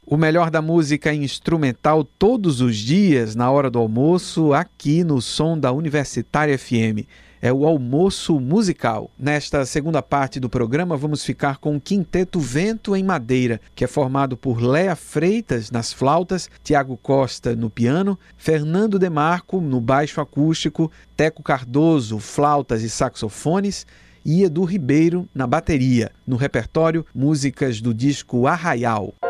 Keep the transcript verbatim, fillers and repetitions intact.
O melhor da música instrumental todos os dias, na hora do almoço, aqui no Som da Universitária F M. É o Almoço Musical. Nesta segunda parte do programa, vamos ficar com o Quinteto Vento em Madeira, que é formado por Léa Freitas nas flautas, Tiago Costa no piano, Fernando Demarco no baixo acústico, Teco Cardoso, flautas e saxofones, e Edu Ribeiro na bateria. No repertório, músicas do disco Arraial.